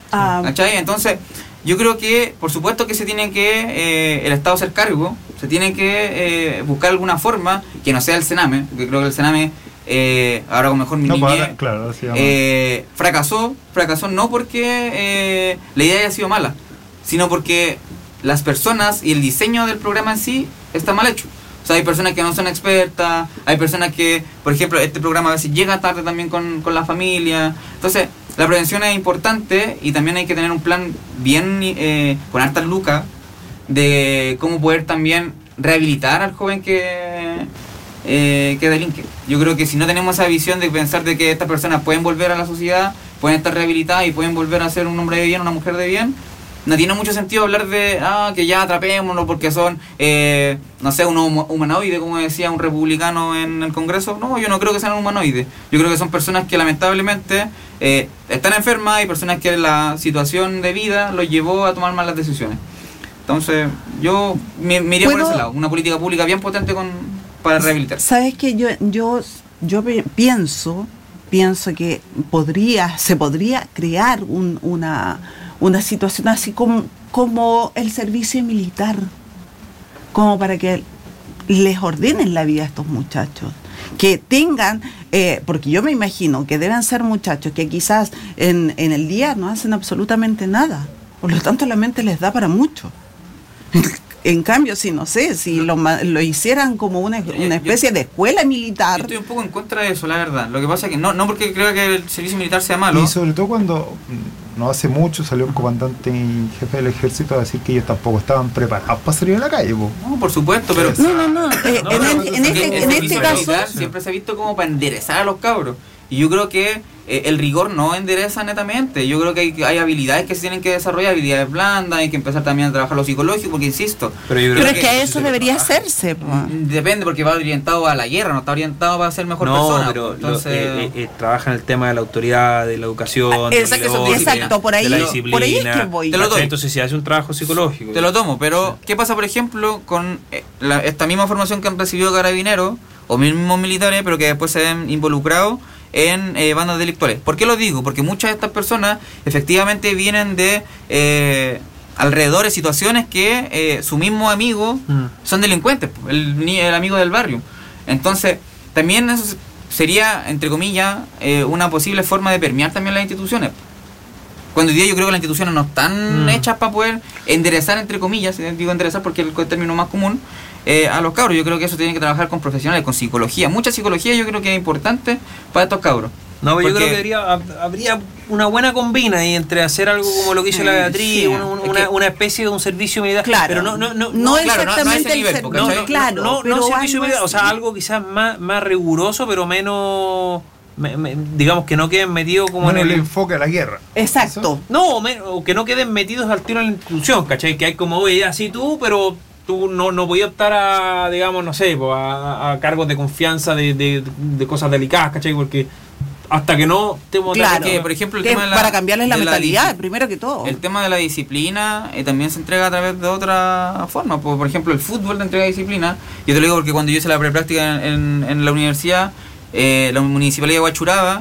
¿Cachai? Entonces, yo creo que, por supuesto que se tiene que el Estado hacer cargo, se tiene que buscar alguna forma que no sea el Sename, porque creo que el Sename, ahora con mejor mi niñez, claro, fracasó no porque la idea haya sido mala, sino porque las personas y el diseño del programa en sí está mal hecho. O sea, hay personas que no son expertas, hay personas que, por ejemplo, este programa a veces llega tarde también con la familia. Entonces, la prevención es importante y también hay que tener un plan bien, con hartas lucas, de cómo poder también rehabilitar al joven que delinque. Yo creo que si no tenemos esa visión de pensar de que estas personas pueden volver a la sociedad, pueden estar rehabilitadas y pueden volver a ser un hombre de bien, una mujer de bien, no tiene mucho sentido hablar de que ya atrapémonos porque son, no sé, unos humanoides, como decía un republicano en el Congreso. No, yo no creo que sean humanoides. Yo creo que son personas que lamentablemente están enfermas y personas que la situación de vida los llevó a tomar malas decisiones. Entonces, yo me iría por ese lado, una política pública bien potente para rehabilitar. ¿Sabes qué? Yo pienso que se podría crear una situación así como el servicio militar, como para que les ordenen la vida a estos muchachos, que tengan, porque yo me imagino que deben ser muchachos que quizás en el día no hacen absolutamente nada, por lo tanto la mente les da para mucho. En cambio, si lo hicieran como una especie de escuela militar. Estoy un poco en contra de eso, la verdad. Lo que pasa es que no porque creo que el servicio militar sea malo. Y sobre todo cuando no hace mucho salió un comandante y jefe del ejército a decir que ellos tampoco estaban preparados para salir a la calle. No, por supuesto, pero no. En este caso siempre se ha visto como para enderezar a los cabros. Y yo creo que el rigor no endereza netamente. Yo creo que hay habilidades que se tienen que desarrollar, habilidades blandas, hay que empezar también a trabajar lo psicológico, porque insisto. Pero es que eso debería hacerse. Depende, porque va orientado a la guerra, no está orientado para ser mejor persona. Pero entonces trabaja en el tema de la autoridad, de la educación, exacto, por ahí, de la disciplina. Por ahí es que voy. Entonces se hace un trabajo psicológico. Te lo tomo, pero ¿qué pasa, por ejemplo, con esta misma formación que han recibido carabineros o mismos militares, pero que después se ven involucrados en bandas delictuales? ¿Por qué lo digo? Porque muchas de estas personas efectivamente vienen de alrededores, situaciones que su mismo amigo son delincuentes, el amigo del barrio. Entonces, también eso sería, entre comillas, una posible forma de permear también las instituciones. Cuando hoy día yo creo que las instituciones no están hechas para poder enderezar, entre comillas, digo enderezar porque es el término más común, a los cabros. Yo creo que eso tiene que trabajar con profesionales, con psicología. Mucha psicología yo creo que es importante para estos cabros. No, porque yo creo que habría una buena combina ahí entre hacer algo como lo que hizo la Beatriz, una especie de un servicio militar. Claro, pero no exactamente el servicio militar, o sea, algo quizás más riguroso, pero menos... digamos que no queden metidos como en el enfoque a la guerra. Exacto. O que no queden metidos al tiro en la institución, ¿cachai? Que hay como, oye, así pero tú no podías estar a, digamos, no sé, a cargos de confianza de cosas delicadas, ¿cachai? Porque hasta que no te que, por ejemplo, el tema de para cambiarles la mentalidad, primero que todo. El tema de la disciplina también se entrega a través de otra forma. Por ejemplo, el fútbol te entrega disciplina. Yo te lo digo porque cuando yo hice la prepráctica en la universidad, la municipalidad de Huachuraba,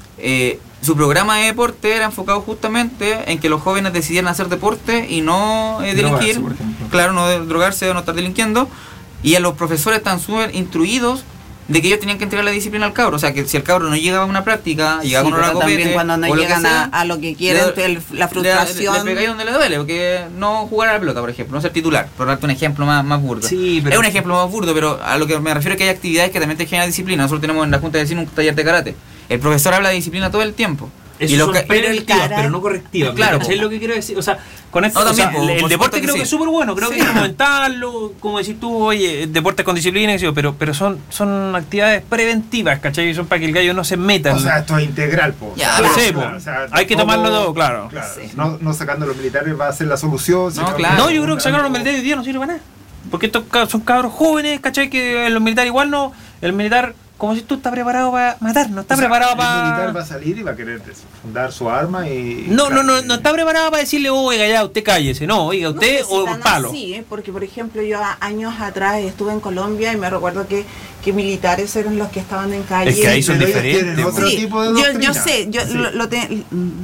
su programa de deporte era enfocado justamente en que los jóvenes decidieran hacer deporte y no delinquir, claro, no drogarse o no estar delinquiendo, y a los profesores están súper instruidos de que ellos tenían que entregar la disciplina al cabro. O sea, que si el cabro no llegaba a una práctica, llegaba con una copete, también cuando no llegan a lo que quieren, la frustración. Le pegáis donde le duele, porque no jugar a la pelota, por ejemplo, no ser titular, por darte un ejemplo más burdo. Sí, pero... Es un ejemplo más burdo, pero a lo que me refiero es que hay actividades que también te generan disciplina. Nosotros tenemos en la Junta de Vecinos un taller de karate. El profesor habla de disciplina todo el tiempo. Eso son preventivas, pero no correctivas. Claro, ¿es lo que quiero decir? O sea, con esto, el deporte creo que es súper bueno, creo que hay que comentarlo, como decís tú, oye, deportes con disciplina, pero son actividades preventivas, ¿cachai? Son para que el gallo no se meta. O sea, esto es integral, po. Ya, o sea, hay que tomarlo todo, claro. Sí. No sacando a los militares va a ser la solución. No, claro. No, yo creo que sacar a los militares hoy día no sirve para nada. Porque estos son cabros jóvenes, ¿cachai? Que los militares igual no... El militar... Como si tú estás preparado para matar, no está preparado para... El militar va a salir y va a querer fundar su arma y... No está preparado para decirle, oiga, ya, usted cállese. No, oiga, usted o palo. Sí, porque por ejemplo yo años atrás estuve en Colombia y me recuerdo que militares eran los que estaban en calle. Es que ahí son diferentes. Otro tipo de yo sé,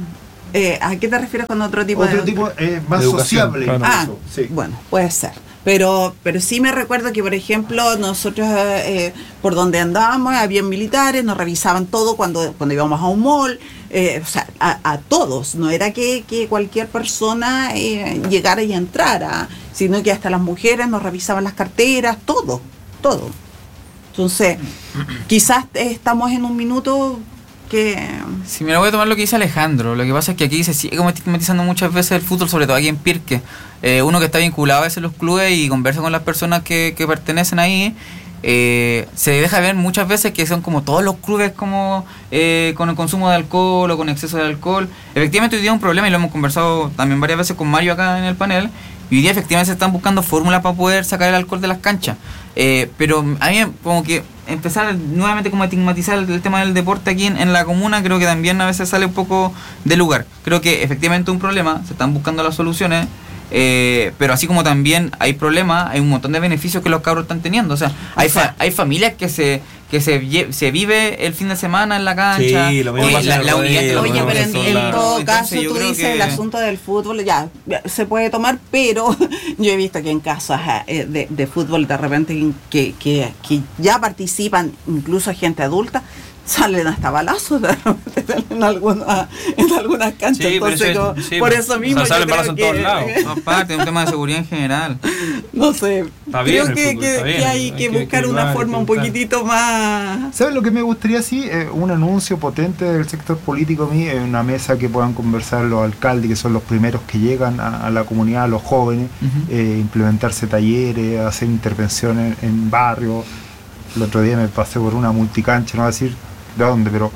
¿A qué te refieres con otro tipo Otro de tipo más Educación, sociable claro. incluso. Sí. Bueno, puede ser. Pero sí me recuerdo que, por ejemplo, nosotros por donde andábamos había militares, nos revisaban todo cuando íbamos a un mall, o sea, a todos. No era que cualquier persona llegara y entrara, sino que hasta las mujeres nos revisaban las carteras, todo. Entonces, quizás estamos en un minuto que... Sí, me voy a tomar lo que dice Alejandro. Lo que pasa es que aquí se sigue como estigmatizando muchas veces el fútbol, sobre todo aquí en Pirque. Uno que está vinculado a veces a los clubes y conversa con las personas que pertenecen ahí, se deja ver muchas veces que son como todos los clubes como con el consumo de alcohol o con exceso de alcohol. Efectivamente hoy día es un problema y lo hemos conversado también varias veces con Mario acá en el panel. Y hoy día efectivamente se están buscando fórmulas para poder sacar el alcohol de las canchas. Pero a mí como que empezar nuevamente como a estigmatizar el tema del deporte aquí en la comuna, creo que también a veces sale un poco de lugar. Creo que efectivamente es un problema, se están buscando las soluciones, pero así como también hay problemas, hay un montón de beneficios que los cabros están teniendo. O sea, hay familias que se vive el fin de semana en la cancha. Sí, lo mismo pasa en el la unidad que rodeo, Oye, pero en todo Entonces, caso yo tú creo dices que- el asunto del fútbol, ya se puede tomar, pero yo he visto que en casas de fútbol de repente que ya participan incluso gente adulta, salen hasta balazos de repente en algunas canchas. Sí, pero Entonces, eso- como, sí, por pues, eso mismo o sea, yo salen balazos creo en todos lados. Aparte, es un tema de seguridad en general. no sé, Está bien creo el que, fútbol, que- está bien, que hay hay que que buscar una equilibrar, forma un intentar. poquitito más... ¿Sabes lo que me gustaría? Sí, un anuncio potente del sector político a mí, una mesa que puedan conversar los alcaldes, que son los primeros que llegan a la comunidad, a los jóvenes, implementarse talleres, hacer intervenciones en barrios. El otro día me pasé por una multicancha, no voy a decir de dónde, pero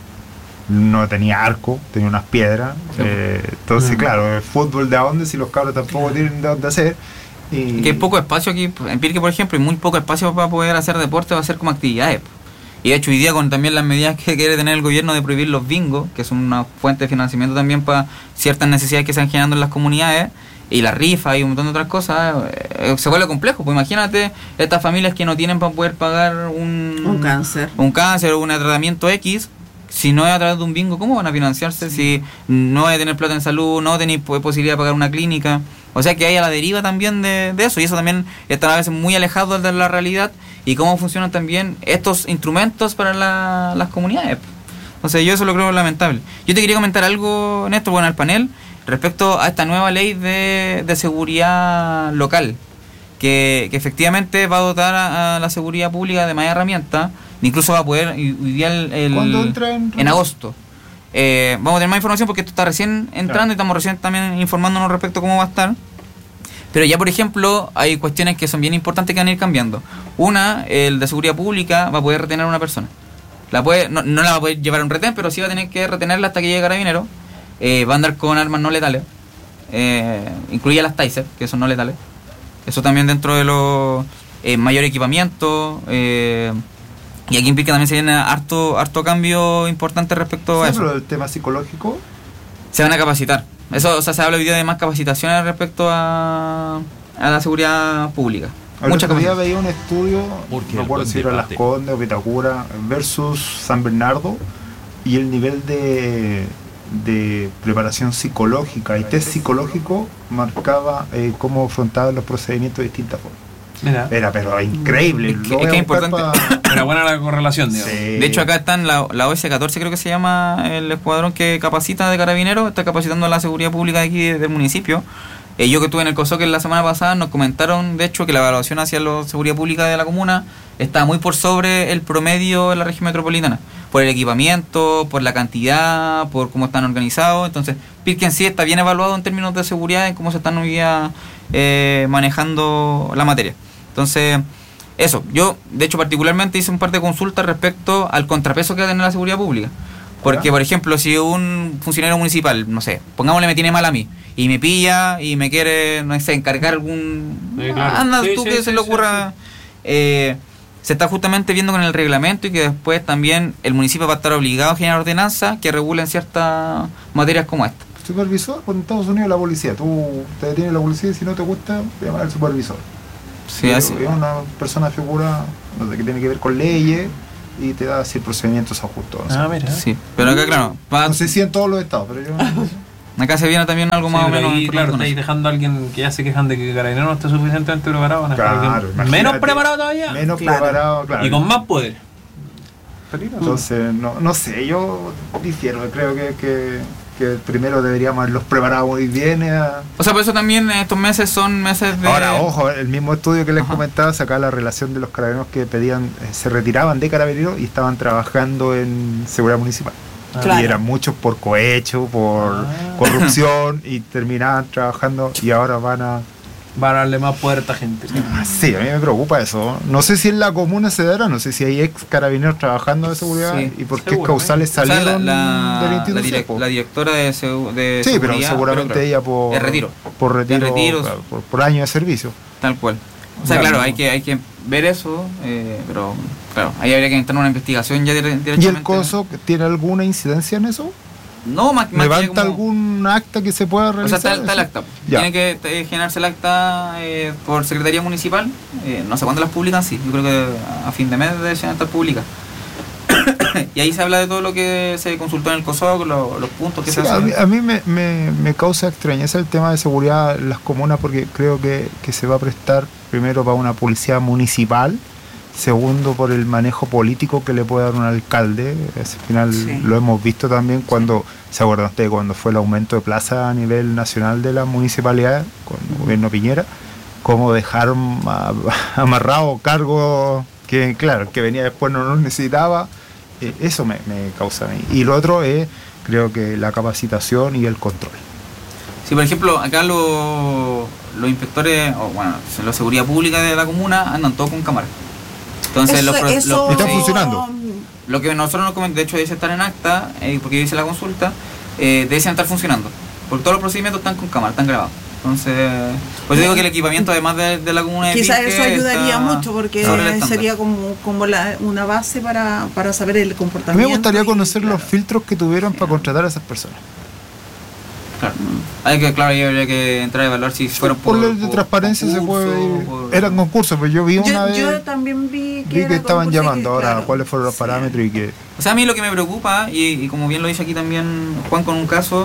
no tenía arco, tenía unas piedras. Entonces, claro, el fútbol de dónde si los cabros tampoco tienen de dónde hacer. Y que hay poco espacio aquí en Pirque, por ejemplo, y muy poco espacio para poder hacer deporte o hacer como actividades. Y de hecho hoy día con también las medidas que quiere tener el gobierno de prohibir los bingos, que son una fuente de financiamiento también para ciertas necesidades que se están generando en las comunidades, y la rifa y un montón de otras cosas, se vuelve complejo. Pues imagínate estas familias que no tienen para poder pagar un cáncer o un tratamiento X. Si no es a través de un bingo, ¿cómo van a financiarse? Si no hay a tener plata en salud, no tenéis posibilidad de pagar una clínica. O sea que hay a la deriva también de eso, y eso también está a veces muy alejado de la realidad y cómo funcionan también estos instrumentos para las comunidades. Entonces yo eso lo creo lamentable. Yo te quería comentar algo, Néstor, bueno, al panel, respecto a esta nueva ley de seguridad local, que efectivamente va a dotar a la seguridad pública de más herramientas. Incluso va a poder, hoy día ¿Cuándo entra en agosto. Vamos a tener más información porque esto está recién entrando, Claro. y estamos recién también informándonos respecto a cómo va a estar. Pero ya, por ejemplo, hay cuestiones que son bien importantes que van a ir cambiando. Una, el de seguridad pública va a poder retener a una persona. No la va a poder llevar a un retén, pero sí va a tener que retenerla hasta que llegue Carabineros. Va a andar con armas no letales, incluye las Taser, que son no letales. Eso también dentro de los mayor equipamiento. Y aquí en Pirque también se viene harto cambio importante respecto a ¿Sabes eso. lo del tema psicológico? Se van a capacitar. Eso, o sea, se habla hoy día de más capacitaciones respecto a la seguridad pública. El Mucha otro día capacitación. veía un estudio, Porque no recuerdo el si era Las debate. Condes o Vitacura versus San Bernardo, y el nivel de preparación psicológica y test psicológico marcaba cómo afrontaban los procedimientos de distintas formas. Mira, Era pero increíble. Es que- Lo voy es a que es buscar importante. era buena la correlación, digamos. Sí. De hecho, acá están la OS-14, creo que se llama el escuadrón que capacita de Carabineros, está capacitando a la seguridad pública de aquí del municipio. Yo que estuve en el COSOC la semana pasada, nos comentaron, de hecho, que la evaluación hacia la seguridad pública de la comuna está muy por sobre el promedio en la región metropolitana, por el equipamiento, por la cantidad, por cómo están organizados. Entonces, Pirque en sí está bien evaluado en términos de seguridad, en cómo se están hoy día manejando la materia. Entonces, eso, yo de hecho particularmente hice un par de consultas respecto al contrapeso que va a tener la seguridad pública. Porque, por ejemplo, si un funcionario municipal, no sé, pongámosle me tiene mal a mí, y me pilla y me quiere, no sé, encargar algún... Claro. Anda Sí, tú sí, que sí, se le sí, ocurra... se está justamente viendo con el reglamento y que después también el municipio va a estar obligado a generar ordenanzas que regulen ciertas materias como esta. Supervisor, pues en Estados Unidos la policía. Tú te detiene la policía y si no te gusta, llama al supervisor. Sí, así. Es una persona figura no sé, que tiene que ver con leyes y te da si el procedimiento es justo. No sé. Mira. Sí, pero acá claro, No sé si en todos los estados, pero yo... Acá se viene también algo más o menos. Ahí, claro, estáis dejando a alguien que ya se quejan de que Carabineros no está suficientemente preparado. Van a dejar a alguien menos preparado todavía. Menos preparado, claro. Y con más poder. Entonces, no sé, yo difiero. Creo que primero deberíamos haberlos preparado muy bien. O sea, por eso también estos meses son meses de... Ahora, ojo, el mismo estudio que les comentaba sacaba la relación de los carabineros que pedían, se retiraban de Carabineros y estaban trabajando en seguridad municipal. Claro. Y eran muchos por cohecho, por corrupción, y terminaban trabajando y ahora van a darle más poder a esta gente. Sí, a mí me preocupa eso. No sé si en la comuna se dará, no sé si hay ex carabineros trabajando de seguridad y por qué causales salieron de la institución. La directora de seguridad. Sí, pero seguramente claro, ella por retiro. Por retiro, claro, por año de servicio. Tal cual. O sea, claro, hay que ver eso, pero claro, ahí habría que entrar en una investigación ya directamente. ¿Y el COSO tiene alguna incidencia en eso? No, más ¿Levanta como algún acta que se pueda realizar? O sea, está el acta. Tiene que generarse el acta por Secretaría Municipal. No sé cuándo las publican, sí. Yo creo que a fin de mes deben estar públicas. Y ahí se habla de todo lo que se consultó en el COSOC, los puntos que se hacen. A mí me causa extrañeza el tema de seguridad en las comunas, porque creo que se va a prestar primero para una policía municipal, segundo por el manejo político que le puede dar un alcalde. Al final lo hemos visto también cuando, ¿se acuerdan ustedes cuando fue el aumento de plaza a nivel nacional de la municipalidad con el gobierno Piñera? Cómo dejaron amarrado cargos que, claro, el que venía después no los necesitaba. Eso me causa a mí. Y lo otro es, creo que la capacitación y el control. Sí, por ejemplo, acá los inspectores, o bueno, la seguridad pública de la comuna andan todos con cámara. Entonces, ¿están funcionando? Lo que nosotros nos comentamos, de hecho, dice estar en acta, porque dice la consulta, deben estar funcionando. Porque todos los procedimientos están con cámara, están grabados. Entonces, pues yo digo que el equipamiento, además de la comuna de quizás Pirque, eso ayudaría mucho, porque sería como una base para saber el comportamiento. A mí me gustaría conocer los filtros que tuvieron para contratar a esas personas. Claro, ahí habría que entrar a evaluar si fueron por ley de transparencia concurso, se puede eran concursos, pero yo vi una vez. Yo también vi que estaban llamando ahora cuáles fueron los parámetros y que. O sea, a mí lo que me preocupa, y como bien lo dice aquí también Juan con un caso,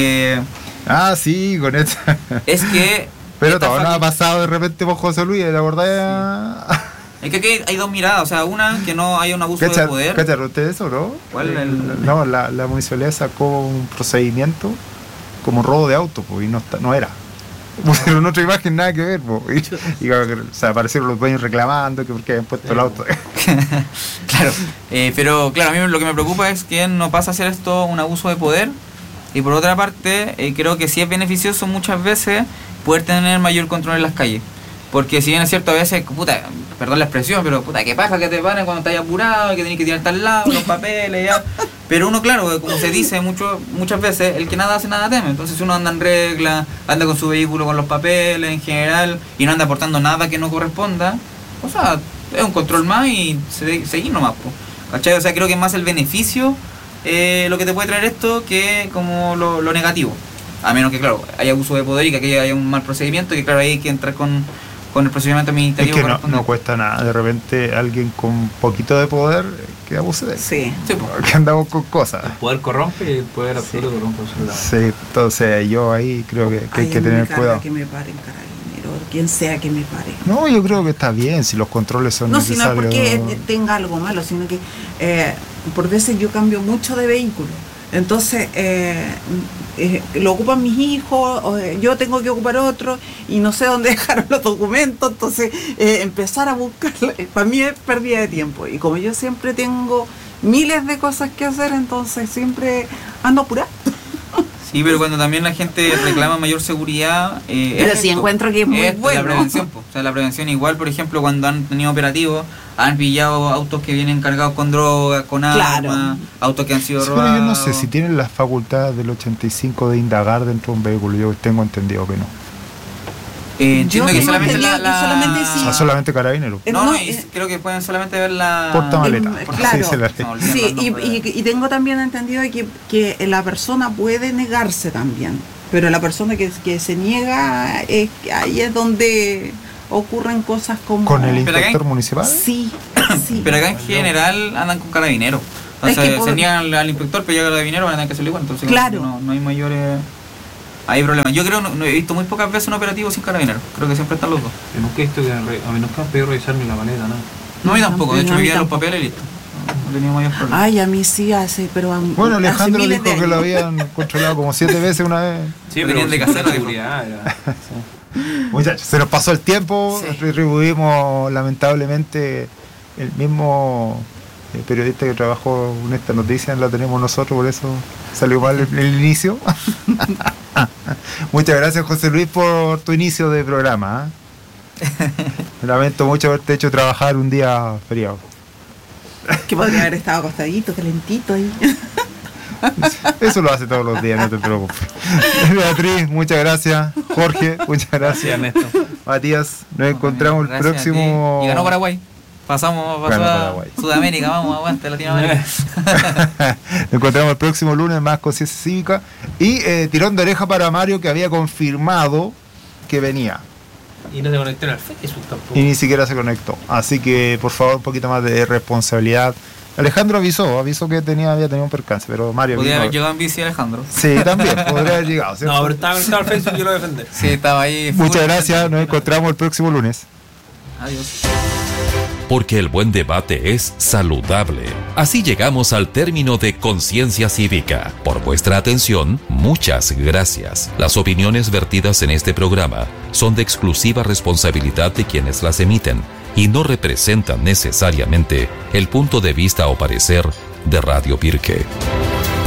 sí, con esta. Es que. Pero todavía no ha pasado de repente por José Luis, la verdad. Sí. Es que aquí hay dos miradas, o sea, una, que no haya un abuso de poder. ¿Cacharon ustedes eso, no? ¿Cuál? No, la municipalidad sacó un procedimiento como robo de auto, pues, y no era. Pusieron otra imagen, nada que ver, pues, y o sea, aparecieron los dueños reclamando que porque habían puesto el auto. Claro, pero claro, a mí lo que me preocupa es que no pasa a ser esto un abuso de poder, y por otra parte, creo que sí es beneficioso muchas veces poder tener mayor control en las calles. Porque si bien es cierto, a veces, perdón la expresión, pero qué paja que te paren cuando estás apurado y que tenés que tirar tal lado, los papeles, ya. Pero uno, claro, como se dice muchas veces, el que nada hace, nada teme. Entonces uno anda en regla, anda con su vehículo con los papeles en general, y no anda aportando nada que no corresponda. O sea, es un control más y seguir nomás, ¿cachai? O sea, creo que es más el beneficio lo que te puede traer esto que como lo negativo. A menos que, claro, haya abuso de poder y que aquí haya un mal procedimiento, y claro, ahí hay que entrar con el procedimiento administrativo. Es que no cuesta nada, de repente alguien con poquito de poder que abuse de él. Sí. Porque andamos con cosas. El poder corrompe y el poder absoluto corrompe absolutamente. Sí, entonces yo ahí creo que hay que tener cuidado. Que me paren, carabinero, quien sea que me pare. No, yo creo que está bien si los controles son necesarios. No, sino porque tenga algo malo, sino que por veces yo cambio mucho de vehículo. Entonces, lo ocupan mis hijos, yo tengo que ocupar otro y no sé dónde dejaron los documentos. Entonces, empezar a buscar, para mí es pérdida de tiempo. Y como yo siempre tengo miles de cosas que hacer, entonces siempre ando apurado. Sí, pero cuando también la gente reclama mayor seguridad... pero sí encuentro que es muy bueno. La prevención, o sea, la prevención igual, por ejemplo, cuando han tenido operativos, han pillado autos que vienen cargados con drogas, con armas, autos que han sido robados. Pero yo no sé si tienen las facultades del 85 de indagar dentro de un vehículo, yo tengo entendido que no. Entiendo que solamente solamente carabineros. Creo que pueden solamente ver la portamaleta. Claro. Sí, y tengo también entendido que la persona puede negarse también, pero la persona que se niega, ahí es donde ocurren cosas como... ¿Con el inspector municipal? Sí. Pero acá en general andan con carabineros. O sea, se niegan al inspector, pero llega el carabinero, van a tener que hacerlo igual. Entonces claro. no hay mayores... hay problemas. Yo creo, no he visto muy pocas veces un operativo sin carabineros. Creo que siempre están los dos. Yo nunca he visto que a mí nunca me han pedido revisar ni la maleta, nada. No, a mí tampoco. De hecho, a me mí quedan los tampoco. papeles y listo. No tenía mayor problema. Ay, a mí sí hace, pero Bueno, hace Alejandro miles dijo de que lo años. habían controlado como 7 veces una vez. Sí, Lo pero tenían de sí, casero, por dijo. seguridad, era. Muchachos, se nos pasó el tiempo, Sí. retribuimos lamentablemente el mismo periodista que trabajó en esta noticia, la tenemos nosotros, por eso salió mal el inicio. Muchas gracias, José Luis, por tu inicio de programa. Lamento mucho haberte hecho trabajar un día feriado. Que podría haber estado acostadito, calentito ahí. Eso lo hace todos los días, no te preocupes. Beatriz, muchas gracias. Jorge, muchas Sí, gracias. Ernesto. Matías, nos encontramos el Gracias a próximo. ti. Y ganó Paraguay. Pasó Ganó a Paraguay. Sudamérica, vamos, aguante Latinoamérica. Nos encontramos el próximo lunes, más conciencia cívica. Y tirón de oreja para Mario, que había confirmado que venía. Y no te conecté al Facebook tampoco. Y ni siquiera se conectó. Así que, por favor, un poquito más de responsabilidad. Alejandro avisó que había tenido un percance, pero Mario Podría vino. haber llegado en bici Alejandro. Sí, también, podría haber llegado, ¿cierto? No, pero estaba conectado al Facebook y yo lo voy a defender. Sí, estaba ahí. Muchas gracias, nos encontramos el próximo lunes. Adiós. Porque el buen debate es saludable. Así llegamos al término de Conciencia Cívica. Por vuestra atención, muchas gracias. Las opiniones vertidas en este programa son de exclusiva responsabilidad de quienes las emiten y no representan necesariamente el punto de vista o parecer de Radio Pirque.